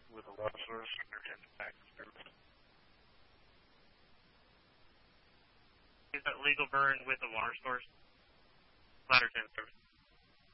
with a water source and back service. Is that legal burn with a water source? Ladder 10 service.